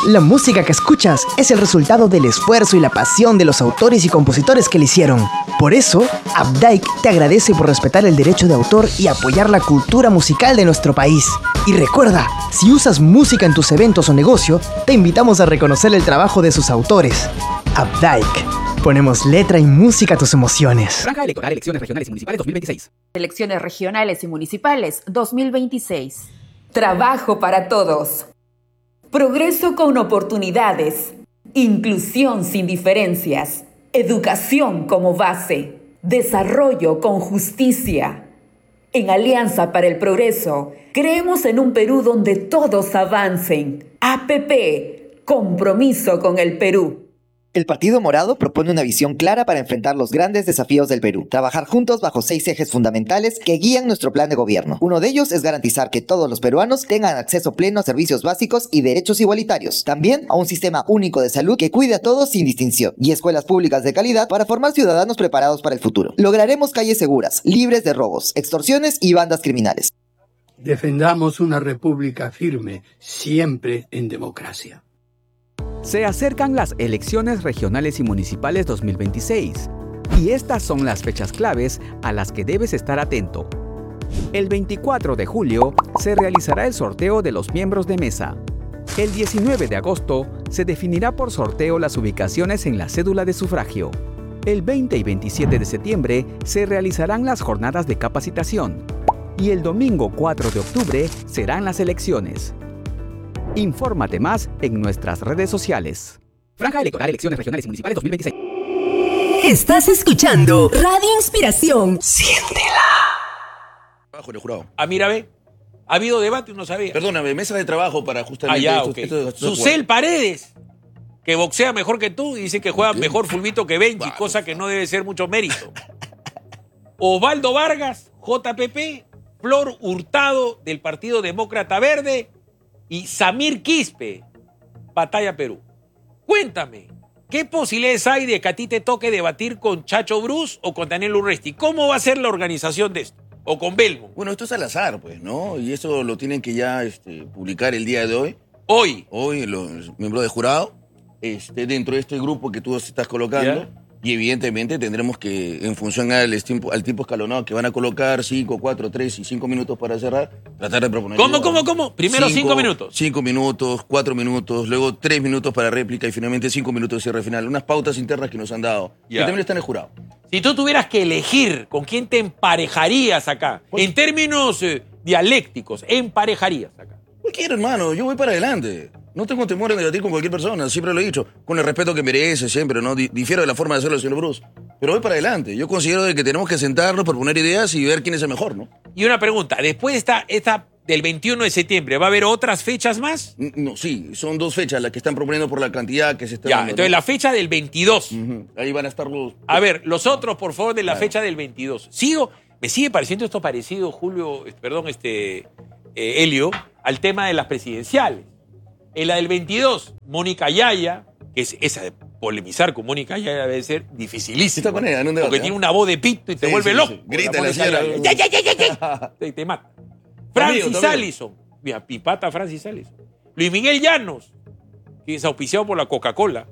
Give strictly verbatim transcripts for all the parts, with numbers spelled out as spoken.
La música que escuchas es el resultado del esfuerzo y la pasión de los autores y compositores que la hicieron. Por eso, Updike te agradece por respetar el derecho de autor y apoyar la cultura musical de nuestro país. Y recuerda, si usas música en tus eventos o negocio, te invitamos a reconocer el trabajo de sus autores. Updike. Ponemos letra y música a tus emociones. Franja electoral, elecciones regionales y municipales dos mil veintiséis. Elecciones regionales y municipales dos mil veintiséis. Trabajo para todos. Progreso con oportunidades. Inclusión sin diferencias. Educación como base. Desarrollo con justicia. En Alianza para el Progreso, creemos en un Perú donde todos avancen. A P P, compromiso con el Perú. El Partido Morado propone una visión clara para enfrentar los grandes desafíos del Perú. Trabajar juntos bajo seis ejes fundamentales que guían nuestro plan de gobierno. Uno de ellos es garantizar que todos los peruanos tengan acceso pleno a servicios básicos y derechos igualitarios. También a un sistema único de salud que cuide a todos sin distinción. Y escuelas públicas de calidad para formar ciudadanos preparados para el futuro. Lograremos calles seguras, libres de robos, extorsiones y bandas criminales. Defendamos una república firme, siempre en democracia. Se acercan las elecciones regionales y municipales dos mil veintiséis, y estas son las fechas claves a las que debes estar atento. El veinticuatro de julio se realizará el sorteo de los miembros de mesa. El diecinueve de agosto se definirá por sorteo las ubicaciones en la cédula de sufragio. El veinte y veintisiete de septiembre se realizarán las jornadas de capacitación. Y el domingo cuatro de octubre serán las elecciones. Infórmate más en nuestras redes sociales. Franja electoral, elecciones regionales y municipales dos mil veintiséis. Estás escuchando Radio Inspiración. Siéntela. Trabajo en el jurado. Ah, mira, ve. Ha habido debate, no sabía. Perdóname, mesa de trabajo para justamente... Ah, ya, estos, okay. estos, estos Susel Paredes, que boxea mejor que tú y dice que juega ¿Qué? mejor fulbito que Benji, Vamos. cosa que no debe ser mucho mérito. Osvaldo Vargas, J P P, Flor Hurtado del Partido Demócrata Verde y Samir Quispe, Batalla Perú. Cuéntame, ¿qué posibilidades hay de que a ti te toque debatir con Chacho Bruce o con Daniel Urresti? ¿Cómo va a ser la organización de esto? ¿O con Belmo? Bueno, esto es al azar, pues, ¿no? Y eso lo tienen que ya este, publicar el día de hoy. Hoy. Hoy, los miembros de jurado, este, dentro de este grupo que tú estás colocando. ¿Ya? Y evidentemente tendremos que, en función al, estimpo, al tipo escalonado que van a colocar cinco, cuatro, tres y cinco minutos para cerrar, tratar de proponer... ¿Cómo, cómo, cómo? Primero cinco minutos. Cinco minutos, cuatro minutos, luego tres minutos para réplica y finalmente cinco minutos de cierre final. Unas pautas internas que nos han dado, Ya. que también están en el jurado. Si tú tuvieras que elegir con quién te emparejarías acá, Pues- en términos eh, dialécticos, emparejarías acá. Cualquiera, hermano, yo voy para adelante. No tengo temor en debatir con cualquier persona, siempre lo he dicho, con el respeto que merece siempre, ¿no? Di- Difiero de la forma de hacerlo del señor Bruce. Pero voy para adelante. Yo considero de que tenemos que sentarnos, proponer ideas y ver quién es el mejor, ¿no? Y una pregunta, después de esta, esta del veintiuno de septiembre, ¿va a haber otras fechas más? N- No, sí, son dos fechas las que están proponiendo por la cantidad que se está Ya, dando, entonces ¿no? la fecha del veintidós. Ujú. Ahí van a estar los... A ver, los otros, por favor, de la Claro. fecha del veintidós. Sigo, me sigue pareciendo esto parecido, Julio, eh, perdón, este, eh, Helio, al tema de las presidenciales. En la del veintidós, Mónica Yaya, que es esa de polemizar con Mónica Yaya debe ser dificilísimo. Está con ella en un debate, Porque ¿eh? tiene una voz de pito y te Sí, vuelve sí, loco. sí. Grita Con la Mónica señora. Yaya. Ya, ya, ya, ya, ya. Te, te mata. Francis También, también. Allison. Mira, pipata Francis Allison. Luis Miguel Llanos, que es auspiciado por la Coca-Cola.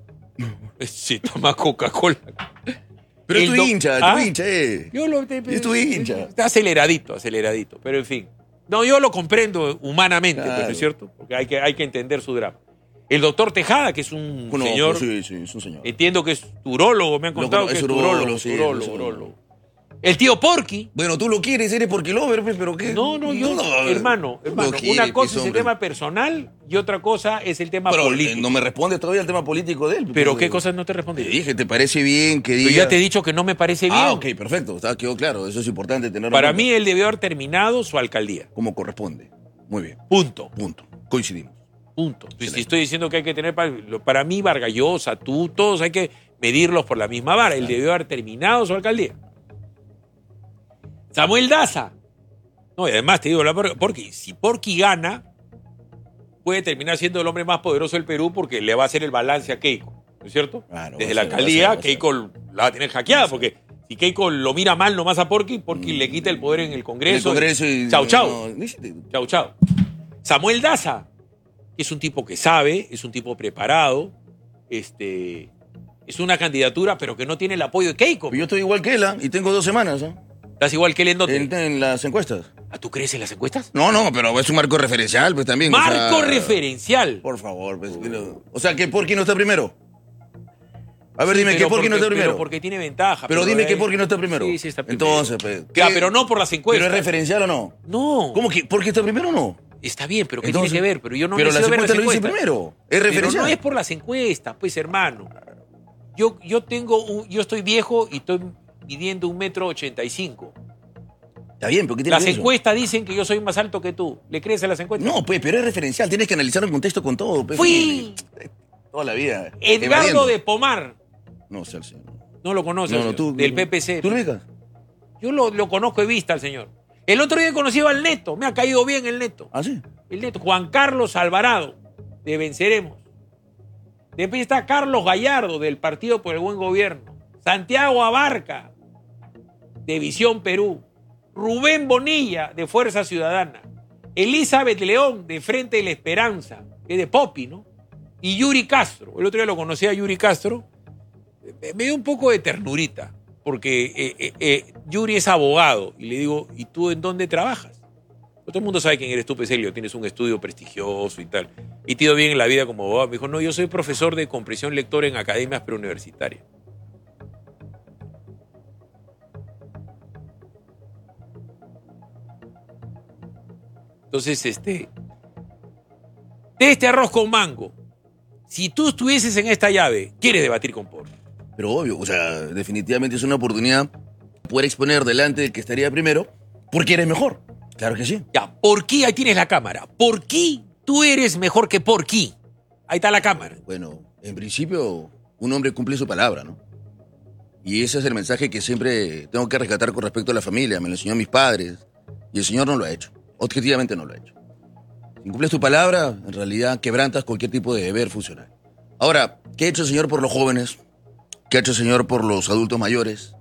Se toma Coca-Cola. Pero es El tu doc- hincha, es ¿Ah? tu hincha, eh. Yo lo, te- Es tu hincha. Está aceleradito, aceleradito. Pero en fin. No, yo lo comprendo humanamente, Claro. pues, ¿no es cierto? Porque hay que, hay que entender su drama. El doctor Tejada, que es un Bueno, señor, sí, sí, es un señor. entiendo que es urólogo, me han Lo contado cono- que es es urólogo, urólogo, sí, urólogo, es urólogo. urólogo. El tío Porky. Bueno, tú lo quieres, eres porque lover, pues, pero ¿qué? No, no, yo, hermano, Lo hermano, quiere, una cosa pues, es el hombre. tema personal y otra cosa es el tema Pero político. eh, no me respondes todavía al tema político de él. Pero porque- ¿qué cosas no te Te respondí? dije, ¿te parece bien que Yo diga? ya te he dicho que no me parece bien. Ah, ok, perfecto. Está, quedó claro. Eso es importante tenerlo Para en cuenta. mí él debió haber terminado su alcaldía. Como corresponde. Muy bien. Punto. Punto. Coincidimos. Punto. Pues, si estoy diciendo que hay que tener, para, lo- para mí, Vargas Llosa, tú, todos hay que medirlos por la misma vara. Él debió haber terminado su alcaldía. Samuel Daza. No, y además te digo, la por- porque si Porky gana, puede terminar siendo el hombre más poderoso del Perú porque le va a hacer el balance a Keiko, ¿no es cierto? Claro, Desde va a la ser, alcaldía, va a ser, va a ser. Keiko la va a tener hackeada porque si Keiko lo mira mal nomás a Porky, Porky le quita el poder en el En el Congreso. Congreso y... Chau, chau. no, ni si te- Chau, chau. Samuel Daza. que es un tipo que sabe, es un tipo preparado, este, es una candidatura, pero que no tiene el apoyo de Keiko. Yo estoy igual que él, ¿eh? Y tengo dos semanas. ¿eh? ¿Estás igual que él en dónde? En, en las encuestas. ¿Ah, tú crees en las encuestas? No, no, pero es un marco referencial, pues también. ¡Marco o sea, referencial! Por favor, pues, pero, o sea, ¿que Porky no está primero? A ver, Sí, dime, ¿qué Porky no está primero? Pero porque tiene ventaja. Pero, dime, ahí- ¿qué Porky no está primero? Sí, sí está primero. Entonces, pues. Ya, ¿qué? pero no por las encuestas. ¿Pero es referencial o no? No. ¿Cómo que Porky está primero o no? Está bien, pero ¿qué Entonces, tiene que ver? Pero yo no pero necesito las ver encuestas lo dice encuestas. primero. Es Pero referencial. no es por las encuestas, pues, hermano. Yo, yo tengo un, yo estoy viejo y estoy midiendo un metro ochenta y cinco. Está bien, pero ¿qué tiene Las que ver eso? encuestas dicen que yo soy más alto que tú. ¿Le crees a las encuestas? No, pues, pero es referencial. Tienes que analizar el contexto con todo. Pues, Fui toda la vida. Edgardo evadiendo. de Pomar. No sé, el señor. No lo conoce, No, no, tú- del P P C. ¿Tú lo ubicas? Yo lo, lo conozco de vista al señor. El otro día conocí al Neto. Me ha caído bien el Neto. ¿Ah, sí? El Neto. Juan Carlos Alvarado, de Venceremos. Después está Carlos Gallardo, del Partido por el Buen Gobierno. Santiago Abarca, de Visión Perú. Rubén Bonilla, de Fuerza Ciudadana. Elizabeth León, de Frente de la Esperanza, que es de Popi, ¿no? Y Yuri Castro. El otro día lo conocí a Yuri Castro. Me dio un poco de ternurita, porque eh, eh, eh, Yuri es abogado. Y le digo, ¿y tú en dónde trabajas? Todo el mundo sabe quién eres tú, Peselio. Tienes un estudio prestigioso y tal. Y te ha ido bien en la vida como abogado. Me dijo, no, yo soy profesor de comprensión lectora en academias preuniversitarias. Entonces, este, de este arroz con mango, si tú estuvieses en esta llave, ¿quieres debatir con Porky? Pero obvio, o sea, definitivamente es una oportunidad poder exponer delante del que estaría primero, porque eres mejor. Claro que sí. Ya, Porky, ahí tienes la cámara. Porky, tú eres mejor que Porky. Ahí está la cámara. Bueno, en principio, un hombre cumple su palabra, ¿no? Y ese es el mensaje que siempre tengo que rescatar con respecto a la familia. Me lo enseñó mis padres. Y el señor no lo ha hecho. Objetivamente no lo ha hecho. Si cumples tu palabra, en realidad quebrantas cualquier tipo de deber funcional. Ahora, ¿qué ha hecho el señor por los jóvenes? ¿Qué ha hecho el señor por los adultos mayores?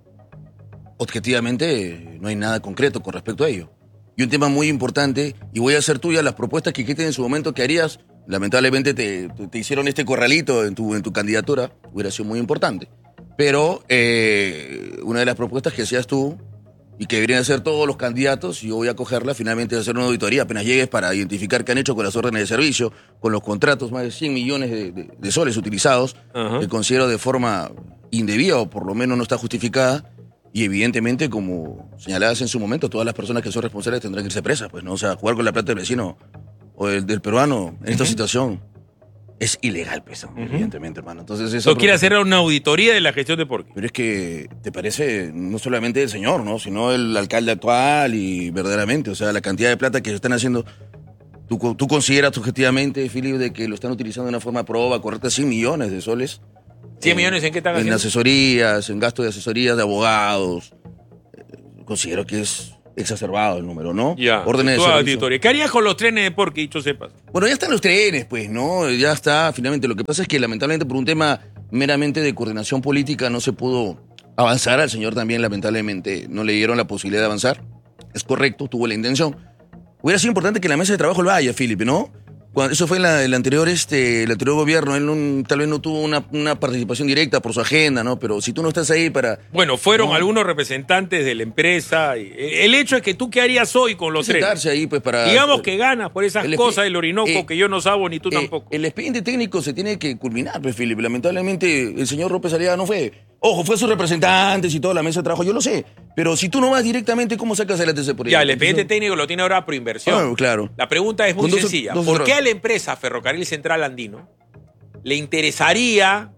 Objetivamente, no hay nada concreto con respecto a ello. Y un tema muy importante, y voy a hacer tuya las propuestas que dijiste en su momento que harías. Lamentablemente te, te, te hicieron este corralito en tu, en tu candidatura. Hubiera sido muy importante. Pero eh, una de las propuestas que hacías tú, y que deberían hacer todos los candidatos, y yo voy a cogerla, finalmente hacer una auditoría apenas llegues para identificar qué han hecho con las órdenes de servicio, con los contratos, más de cien millones de, de, de soles utilizados, Ajá. que considero de forma indebida o por lo menos no está justificada. Y evidentemente, como señaladas en su momento, todas las personas que son responsables tendrán que irse presas, pues, ¿no? O sea, jugar con la plata del vecino o del, del peruano en esta Uh-huh. situación es ilegal, pues, ¿no? Uh-huh. Evidentemente, hermano. Entonces, eso Eso quiere hacer una auditoría de la gestión de Porky. Pero es que te parece no solamente el señor, ¿no? Sino el alcalde actual y verdaderamente, o sea, la cantidad de plata que se están haciendo. ¿Tú, tú consideras objetivamente, Philip, de que lo están utilizando de una forma proba, correcta, cien millones de soles? ¿cien millones en qué están En haciendo? asesorías, en gasto de asesorías de abogados. Eh, Considero que es exacerbado el número, ¿no? Ya, Órdenes de toda servicio. auditoría. ¿Qué harías con los trenes de Porky, dicho sepas? Bueno, ya están los trenes, pues, ¿no? Ya está, finalmente. Lo que pasa es que lamentablemente por un tema meramente de coordinación política no se pudo avanzar. Al señor también lamentablemente no le dieron la posibilidad de avanzar. Es correcto, tuvo la intención. Hubiera sido importante que la mesa de trabajo lo vaya, Felipe, ¿no? Cuando, eso fue en la, el, anterior, este, el anterior gobierno. Él no, tal vez no tuvo una, una participación directa por su agenda, ¿no? Pero si tú no estás ahí para... Bueno, fueron No. algunos representantes de la empresa. y- el hecho es que tú, ¿qué harías hoy con los trenes? sentarse ahí, pues, para... Digamos que ganas por esas El espi- cosas del Orinoco eh, que yo no sabo ni tú Eh, tampoco. El expediente técnico se tiene que culminar, pues, Felipe. Lamentablemente, el señor López Aliaga no fue. Ojo, fue sus representantes y toda la mesa de trabajo, yo lo sé. Pero si tú no vas directamente, ¿cómo sacas adelante ese proyecto? Ya, el expediente técnico lo tiene ahora Proinversión. Ah, claro. La pregunta es muy Con dos- sencilla. dos ¿Por otros- qué a la empresa Ferrocarril Central Andino le interesaría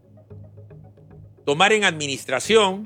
tomar en administración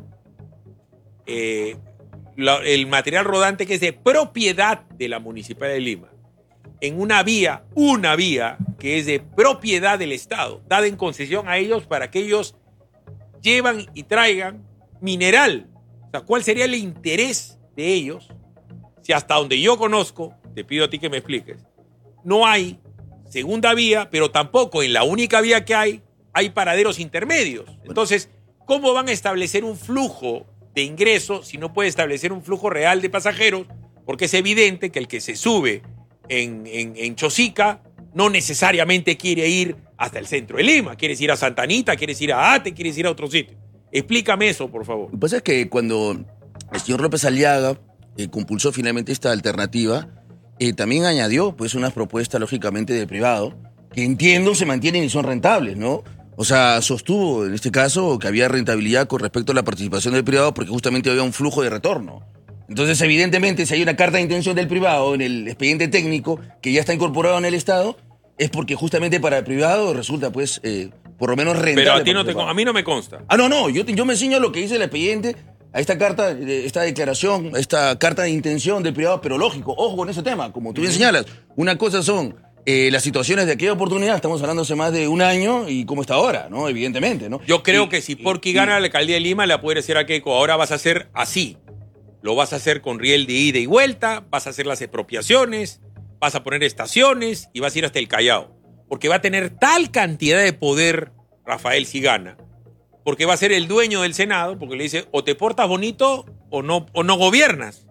eh, la- el material rodante que es de propiedad de la Municipalidad de Lima en una vía, una vía que es de propiedad del Estado, dada en concesión a ellos para que ellos llevan y traigan mineral? O sea, ¿cuál sería el interés de ellos si hasta donde yo conozco, te pido a ti que me expliques, no hay segunda vía, pero tampoco en la única vía que hay, hay paraderos intermedios? Entonces, ¿cómo van a establecer un flujo de ingresos si no puede establecer un flujo real de pasajeros? Porque es evidente que el que se sube en, en, en Chosica no necesariamente quiere ir hasta el centro de Lima. Quieres ir a Santa Anita, quieres ir a Ate, quieres ir a otro sitio. Explícame eso, por favor. Lo que pasa es que cuando el señor López Aliaga eh, compulsó finalmente esta alternativa, eh, también añadió pues unas propuestas, lógicamente, de privado, que entiendo se mantienen y son rentables, ¿no? O sea, sostuvo en este caso que había rentabilidad con respecto a la participación del privado porque justamente había un flujo de retorno. Entonces, evidentemente, si hay una carta de intención del privado en el expediente técnico que ya está incorporado en el Estado, es porque justamente para el privado resulta, pues, eh, por lo menos rentable. Pero a, ti no te, a mí no me consta. Ah, no, no, yo, yo me enseño lo que dice el expediente, a esta carta, esta declaración, a esta carta de intención del privado, pero lógico, ojo con ese tema, como tú bien señalas, una cosa son eh, las situaciones de aquella oportunidad, estamos hablando hace más de un año y cómo está ahora, ¿no? Evidentemente, ¿no? Yo creo y, que si Porky gana la alcaldía de Lima, le va a poder decir a Keiko, ahora vas a hacer así. Lo vas a hacer con riel de ida y vuelta, vas a hacer las expropiaciones, vas a poner estaciones y vas a ir hasta el Callao. Porque va a tener tal cantidad de poder, Rafael, si gana, porque va a ser el dueño del Senado, porque le dice, o te portas bonito o no, o no gobiernas.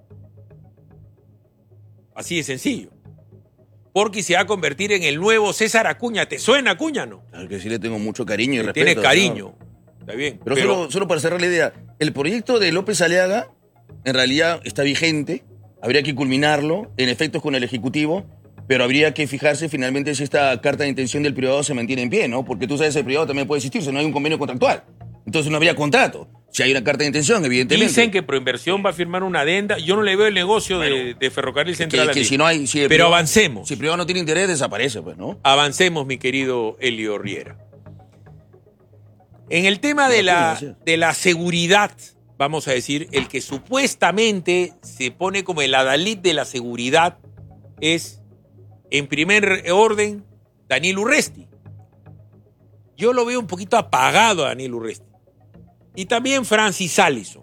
Así de sencillo. Porky se va a convertir en el nuevo César Acuña. ¿Te suena Acuña, no? Claro que sí le tengo mucho cariño y respeto. Tienes cariño. ¿No? Está bien. Pero, pero solo, solo para cerrar la idea, el proyecto de López Aliaga en realidad está vigente, habría que culminarlo, en efectos con el Ejecutivo, pero habría que fijarse finalmente si esta carta de intención del privado se mantiene en pie, ¿no? Porque tú sabes, el privado también puede existir, si no hay un convenio contractual. Entonces no habría contrato. Si hay una carta de intención, evidentemente. Dicen que Proinversión va a firmar una adenda. Yo no le veo el negocio bueno, de, de Ferrocarril Central. Que, que si no hay, si pero privado, avancemos. Si el privado no tiene interés, desaparece, pues, ¿no? Avancemos, mi querido Elio Riera. En el tema de la, de la seguridad, vamos a decir, el que supuestamente se pone como el adalid de la seguridad es, en primer orden, Daniel Urresti. Yo lo veo un poquito apagado a Daniel Urresti. Y también Francis Allison.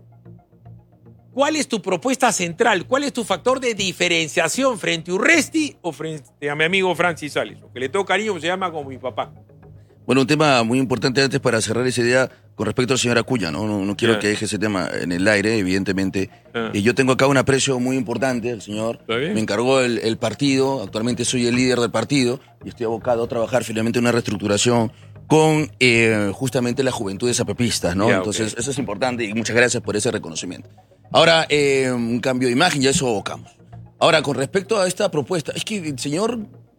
¿Cuál es tu propuesta central? ¿Cuál es tu factor de diferenciación frente a Urresti o frente a mi amigo Francis Allison? Que le tengo cariño, se llama como mi papá. Bueno, un tema muy importante antes para cerrar esa idea con respecto al señor Acuña, ¿no? No, no quiero yeah. que deje ese tema en el aire, evidentemente. Yeah. Y yo tengo acá un aprecio muy importante al señor. Me encargó el, el partido, actualmente soy el líder del partido y estoy abocado a trabajar finalmente en una reestructuración con eh, justamente las juventudes apepistas, ¿no? Yeah, Entonces, okay. eso es importante y muchas gracias por ese reconocimiento. Ahora, eh, un cambio de imagen, ya eso abocamos. Ahora, con respecto a esta propuesta, es que el señor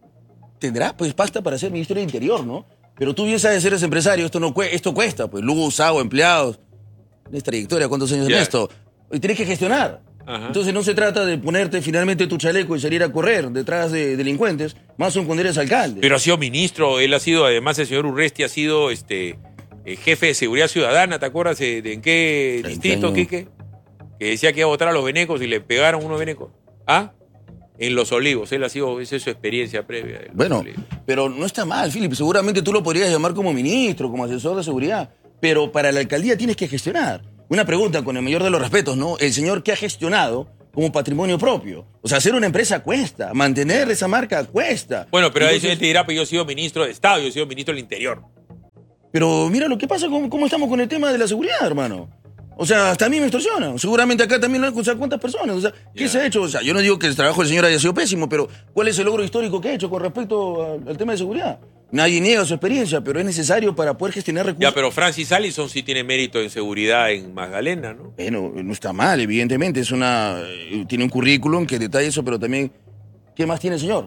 tendrá pues pasta para ser ministro del Interior, ¿no? Pero tú bien sabes, eres empresario, esto no cuesta, esto cuesta, pues luz, agua, empleados. Tienes trayectoria, ¿cuántos años yeah. en esto? Y tienes que gestionar. Ajá. Entonces no se trata de ponerte finalmente tu chaleco y salir a correr detrás de delincuentes, más aún cuando eres alcalde. Pero ha sido ministro, él ha sido, además el señor Urresti ha sido este eh, jefe de seguridad ciudadana, ¿te acuerdas de, de en qué distrito, Quique? Que decía que iba a votar a los venecos y le pegaron unos venecos. ¿Ah? En Los Olivos, él ha sido, esa es su experiencia previa. Bueno, pero no está mal, Philip, seguramente tú lo podrías llamar como ministro, como asesor de seguridad, pero para la alcaldía tienes que gestionar. Una pregunta con el mayor de los respetos, ¿no? El señor que ha gestionado como patrimonio propio. O sea, hacer una empresa cuesta, mantener esa marca cuesta. Bueno, pero Entonces, ahí te dirá, pues yo he sido ministro de Estado, yo he sido ministro del Interior. Pero mira lo que pasa, con, cómo estamos con el tema de la seguridad, hermano. O sea, hasta a mí me extorsionan. Seguramente acá también lo han escuchado cuántas personas. O sea, ¿qué yeah. se ha hecho? O sea, yo no digo que el trabajo del señor haya sido pésimo, pero ¿cuál es el logro histórico que ha hecho con respecto al, al tema de seguridad? Nadie niega su experiencia, pero es necesario para poder gestionar recursos. Ya, pero Francis Allison sí tiene mérito en seguridad en Magdalena, ¿no? Bueno, no está mal, evidentemente. Es una, tiene un currículum que detalla eso, pero también, ¿qué más tiene el señor?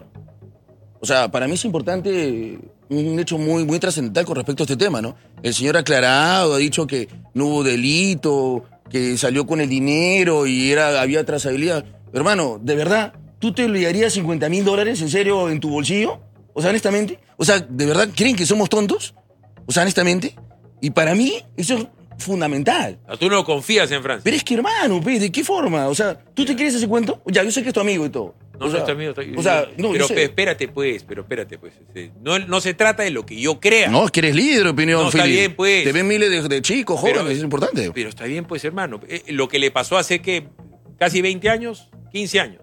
O sea, para mí es importante un hecho muy, muy trascendental con respecto a este tema, ¿no? El señor ha aclarado, ha dicho que no hubo delito, que salió con el dinero y era, había trazabilidad. Hermano, ¿de verdad tú te liarías cincuenta mil dólares en serio en tu bolsillo? O sea, honestamente. O sea, ¿de verdad creen que somos tontos? O sea, honestamente. Y para mí eso es fundamental. Tú no confías en Francia. Pero es que, hermano, ¿de qué forma? O sea, ¿tú te quieres ese cuento? Ya, yo sé que es tu amigo y todo. No, o sea, no está amigo. Está, o sea, no, pero sé. espérate pues, pero espérate pues. No, no se trata de lo que yo crea. No, es que eres líder de opinión, No, está Philip. bien pues. Te ven miles de, de chicos, jóvenes, pero, es importante. Pero está bien pues, hermano. Eh, lo que le pasó hace que casi veinte años, quince años.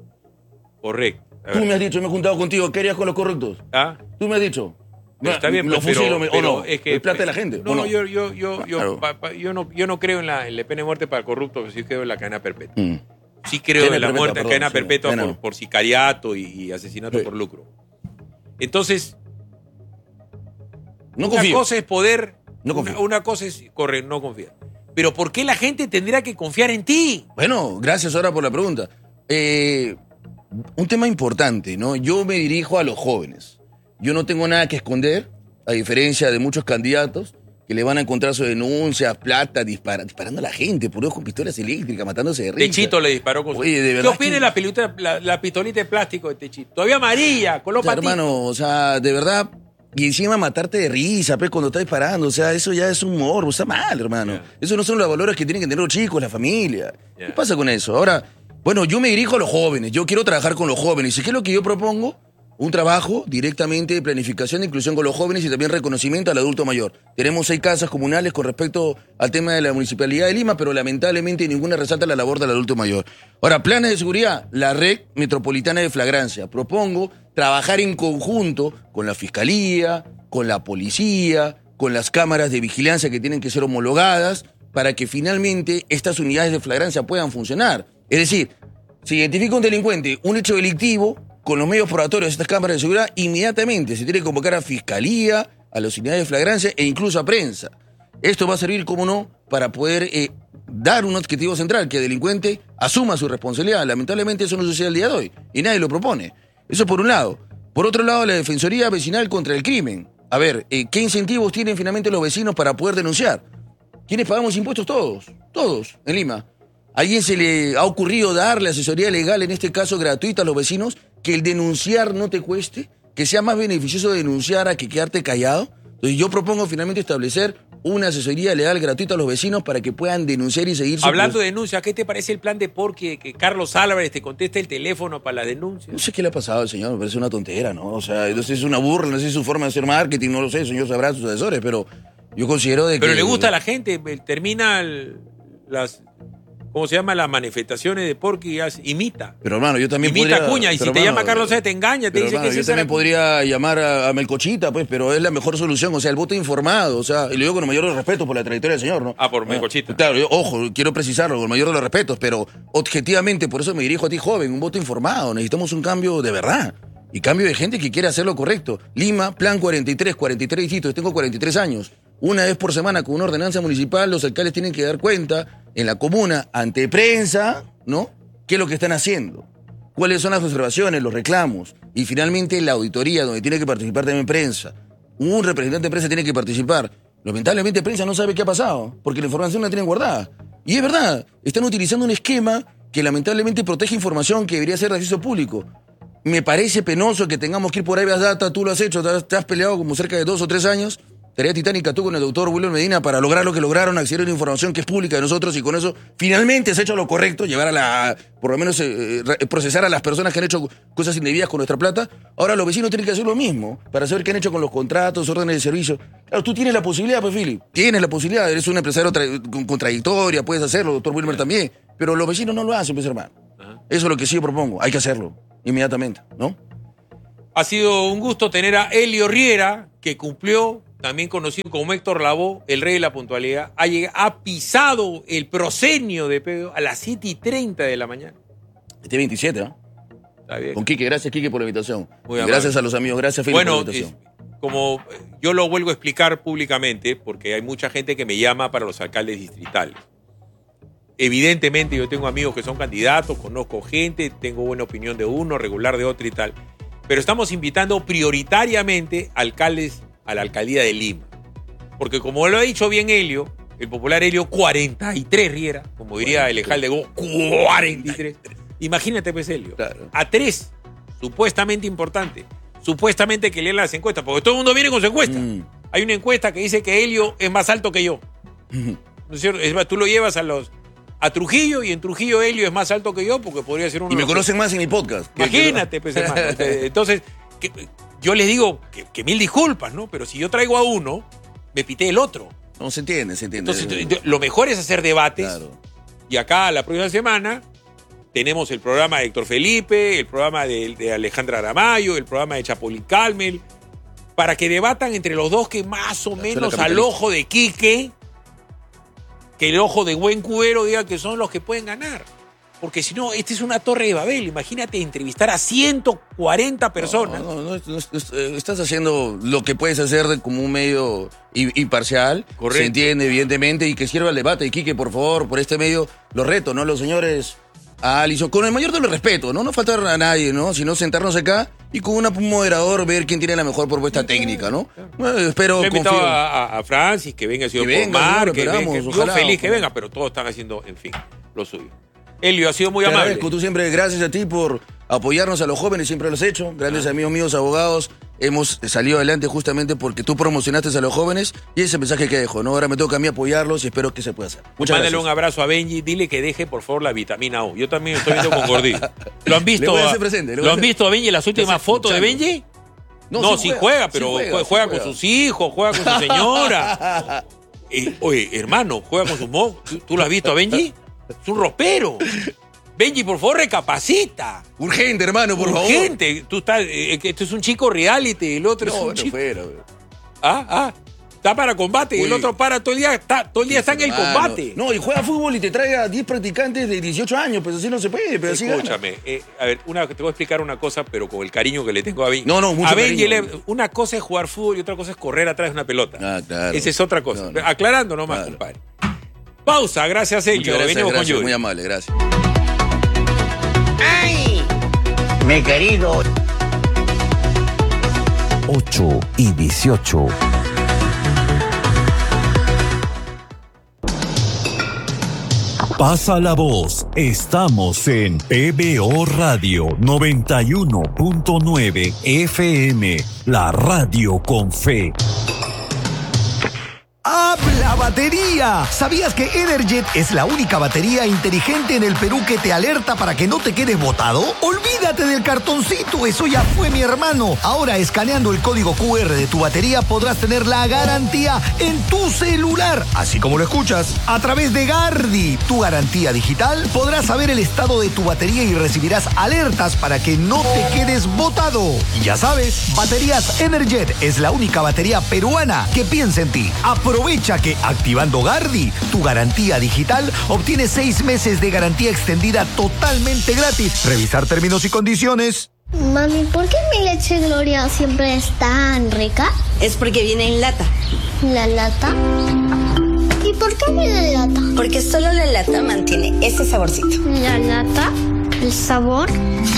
Correcto. Tú me has dicho, me he juntado contigo, ¿qué harías con los corruptos? ¿Ah? Tú me has dicho. Pero está bien, los pero, fusilos, pero, o no, es que el plata de la gente. No, no, no, yo, yo, yo, claro. yo, pa, pa, yo, no, yo no creo en la, en la pena de muerte para corruptos, sí creo en la cadena perpetua. Mm. Sí creo cadena en la perpetua, muerte, perdón, cadena sí, perpetua cadena. por, por sicariato y, y asesinato Sí. por lucro. Entonces, No una confío. cosa es poder, No una, confío. una cosa es correr, no confiar. Pero ¿por qué la gente tendría que confiar en ti? Bueno, gracias ahora por la pregunta. Eh, un tema importante, ¿no? Yo me dirijo a los jóvenes. Yo no tengo nada que esconder, a diferencia de muchos candidatos que le van a encontrar sus denuncias, plata, dispara, disparando a la gente, por con pistolas eléctricas, matándose de risa. Techito le disparó con su... Oye, de ¿Qué verdad opina que- la, pelota, la, la pistolita de plástico de Techito? Todavía amarilla, color O sea, patito. hermano, o sea, de verdad, y encima matarte de risa, pues, cuando está disparando, o sea, eso ya es un morbo, está mal, hermano. Yeah. Eso no son los valores que tienen que tener los chicos, la familia. Yeah. ¿Qué pasa con eso? Ahora, bueno, yo me dirijo a los jóvenes, yo quiero trabajar con los jóvenes. ¿Y qué es lo que yo propongo? Un trabajo directamente de planificación de inclusión con los jóvenes y también reconocimiento al adulto mayor. Tenemos seis casas comunales con respecto al tema de la Municipalidad de Lima, pero lamentablemente ninguna resalta la labor del adulto mayor. Ahora, planes de seguridad, la red metropolitana de flagrancia. Propongo trabajar en conjunto con la Fiscalía, con la Policía, con las cámaras de vigilancia que tienen que ser homologadas para que finalmente estas unidades de flagrancia puedan funcionar. Es decir, se identifica un delincuente, un hecho delictivo, con los medios probatorios de estas cámaras de seguridad, inmediatamente se tiene que convocar a Fiscalía, a las unidades de flagrancia e incluso a prensa. Esto va a servir, como no, para poder eh, dar un objetivo central, que el delincuente asuma su responsabilidad. Lamentablemente eso no sucede el día de hoy y nadie lo propone. Eso por un lado. Por otro lado, la Defensoría Vecinal contra el Crimen. A ver, eh, ¿qué incentivos tienen finalmente los vecinos para poder denunciar? ¿Quiénes pagamos impuestos? Todos, todos, en Lima. ¿A alguien se le ha ocurrido darle asesoría legal, en este caso gratuita, a los vecinos? Que el denunciar no te cueste, que sea más beneficioso denunciar a que quedarte callado. Entonces yo propongo finalmente establecer una asesoría legal gratuita a los vecinos para que puedan denunciar y seguir su Hablando de denuncias, ¿qué te parece el plan de Porky que Carlos Álvarez te conteste el teléfono para las denuncias? No sé qué le ha pasado al señor, me parece una tontera, ¿no? O sea, no sé si es una burla, no sé si es su forma de hacer marketing, no lo sé, el señor sabrá sus asesores, pero yo considero de que... Pero le gusta a la gente, termina el- las... ¿Cómo se llama? Las manifestaciones de Porky y hace- imita. Pero hermano, yo también Imita podría... Cuña, y si pero, te hermano, llama Carlos Álvarez te engaña, te pero, dice hermano, que yo es también César- podría llamar a, a Melcochita, pues, pero es la mejor solución, o sea, el voto informado, o sea, y lo digo con el mayor de los respetos por la trayectoria del señor, ¿no? Ah, por Melcochita. Claro, yo, ojo, quiero precisarlo, con el mayor de los respetos, pero objetivamente, por eso me dirijo a ti, joven, un voto informado, necesitamos un cambio de verdad. Y cambio de gente que quiere hacer lo correcto. Lima, plan cuarenta y tres, cuarenta y tres distritos, tengo cuarenta y tres años. Una vez por semana con una ordenanza municipal, los alcaldes tienen que dar cuenta en la comuna, ante prensa, ¿no? ¿Qué es lo que están haciendo? ¿Cuáles son las observaciones, los reclamos? Y finalmente la auditoría, donde tiene que participar también prensa. Un representante de prensa tiene que participar. Lamentablemente prensa no sabe qué ha pasado, porque la información la tienen guardada. Y es verdad, están utilizando un esquema que lamentablemente protege información que debería ser de acceso público. Me parece penoso que tengamos que ir por Avias Data, tú lo has hecho, te has, te has peleado como cerca de dos o tres años. Tarea titánica tú con el doctor William Medina para lograr lo que lograron, acceder a una información que es pública de nosotros y con eso finalmente se ha hecho lo correcto, llevar a la, por lo menos eh, eh, procesar a las personas que han hecho cosas indebidas con nuestra plata. Ahora los vecinos tienen que hacer lo mismo para saber qué han hecho con los contratos, órdenes de servicio. Claro, tú tienes la posibilidad, pues, Philip, tienes la posibilidad, eres un empresario tra- con contradictoria, puedes hacerlo, doctor Wilmer también, pero los vecinos no lo hacen, pues, hermano. Eso es lo que sí yo propongo, hay que hacerlo, inmediatamente, ¿no? Ha sido un gusto tener a Elio Riera, que cumplió, también conocido como Héctor Lavoe, el rey de la puntualidad. Ha, llegado, ha pisado el proscenio de Pedro a las siete y treinta de la mañana. Este veintisiete, ¿no? Está bien. Con Quique, gracias Quique por la invitación. Muy Y amable. gracias a los amigos, gracias Philip Bueno, por la invitación. es- como yo lo vuelvo a explicar públicamente, porque hay mucha gente que me llama para los alcaldes distritales. Evidentemente yo tengo amigos que son candidatos, conozco gente, tengo buena opinión de uno, regular de otro y tal. Pero estamos invitando prioritariamente alcaldes a la alcaldía de Lima. Porque como lo ha dicho bien Helio, el popular Helio cuarenta y tres Riera, como diría el Ejal de Go, cuarenta y tres. Imagínate pues Helio, Claro. a tres, supuestamente importante, supuestamente que leen las encuestas, porque todo el mundo viene con su encuesta. Mm. Hay una encuesta que dice que Helio es más alto que yo. ¿No es cierto? Es más, tú lo llevas a los a Trujillo y en Trujillo Helio es más alto que yo porque podría ser uno Y de me los- conocen más en mi podcast. que- Imagínate, pues, hermano. Entonces, que- yo les digo que, que mil disculpas, ¿no? Pero si yo traigo a uno, me pité el otro. No, se entiende, se entiende. Entonces, yo- lo mejor es hacer debates. Claro. Y acá, la próxima semana, tenemos el programa de Héctor Felipe, el programa de, de Alejandra Aramayo, el programa de Chapulín Calmel, para que debatan entre los dos que más o La menos escuela al capitalista. ojo de Quique, que el ojo de buen cubero diga que son los que pueden ganar. Porque si no, esta es una torre de Babel. Imagínate entrevistar a ciento cuarenta personas. No, no, no, no, no, estás haciendo lo que puedes hacer de, como un medio imparcial. Correcto. Se entiende, evidentemente, y que sirva el debate. Y Quique, por favor, por este medio, los reto, ¿no? Los señores a Alison, con el mayor de los respetos, ¿no? No faltar a nadie, ¿no? Sino sentarnos acá y con una, un moderador ver quién tiene la mejor propuesta sí, técnica, ¿no? Claro. Bueno, espero, Le he invitado confío. a, a Francis, que venga, señor que venga, Pomar, señor, que esperamos, venga. Yo ojalá, feliz que ojalá. venga, pero todos están haciendo, en fin, lo suyo. Elio, ha sido muy Te amable. agradezco, tú siempre, gracias a ti por apoyarnos a los jóvenes, siempre lo has hecho. Grandes ah. amigos míos, abogados, hemos salido adelante justamente porque tú promocionaste a los jóvenes y ese mensaje que dejo, ¿no? Ahora me toca a mí apoyarlos y espero que se pueda hacer. Muchas Mándale gracias. un abrazo a Benji, dile que deje por favor la vitamina U. Yo también estoy viendo con gordillo. ¿Lo han visto? Le voy a hacer presente, le voy ¿Lo a han hacer- visto a Benji en las últimas fotos de escuchando. Benji? No, No, sí sí juega, juega, sí pero juega, juega, sí juega juega. con sus hijos, juega con su señora. Eh, oye, hermano, juega con su mo. ¿Tú, tú lo has visto a Benji? Es un ropero. Benji, por favor, recapacita. Urgente, hermano, por favor. Urgente. Tú estás, eh, que esto es un chico reality, el otro No, es un bueno, chico. fuera, güey. Ah, ah. Está para combate y el Uy. otro para todo el día, está, todo el día está en el Hermano. combate. No, y juega fútbol y te traiga diez practicantes de dieciocho años, pues así no se puede, pero así gana. Escúchame, eh, a ver, una, te voy a explicar una cosa, pero con el cariño que le tengo a Benji. No, no, mucho A Benji, cariño. le- una cosa es jugar fútbol y otra cosa es correr atrás de una pelota. Ah, claro. Esa es otra cosa. No, no. Aclarando nomás, Claro. compadre. Pausa, gracias, Muchas Elio. gracias, Venimos gracias, con muy Yuri. amable, gracias. ¡Ay! Mi querido. ocho y dieciocho. Pasa la voz, estamos en P B O Radio noventa y uno punto nueve F M, la radio con fe. ¡Habla batería! ¿Sabías que Energet es la única batería inteligente en el Perú que te alerta para que no te quedes botado? Olvídate del cartoncito, eso ya fue, mi hermano. Ahora, escaneando el código Q R de tu batería, podrás tener la garantía en tu celular, así como lo escuchas, a través de Gardi, tu garantía digital. Podrás saber el estado de tu batería y recibirás alertas para que no te quedes botado. Y ya sabes, Baterías Energet es la única batería peruana que piensa en ti. Aprovecha que activando Gardi, tu garantía digital, obtienes seis meses de garantía extendida totalmente gratis. Revisar términos y condiciones. Mami, ¿por qué mi leche Gloria siempre es tan rica? Es porque viene en lata. ¿La lata? ¿Y por qué viene en lata? Porque solo la lata mantiene ese saborcito. ¿La lata? ¿El sabor?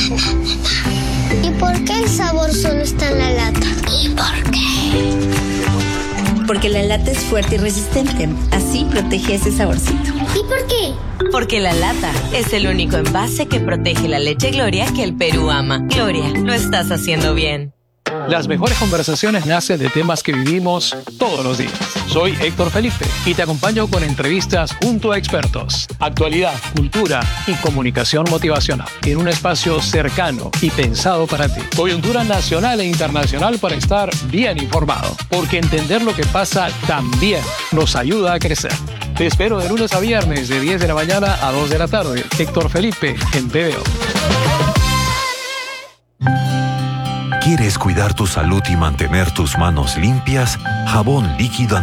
¿Y por qué el sabor solo está en la lata? ¿Y por qué? Porque la lata es fuerte y resistente. Así protege ese saborcito. ¿Y por qué? Porque la lata es el único envase que protege la leche Gloria que el Perú ama. Gloria, lo estás haciendo bien. Las mejores conversaciones nacen de temas que vivimos todos los días. Soy Héctor Felipe y te acompaño con entrevistas junto a expertos, actualidad, cultura y comunicación motivacional en un espacio cercano y pensado para ti. Coyuntura nacional e internacional para estar bien informado, porque entender lo que pasa también nos ayuda a crecer. Te espero de lunes a viernes de diez de la mañana a dos de la tarde. Héctor Felipe en P B O. ¿Quieres cuidar tu salud y mantener tus manos limpias? Jabón líquido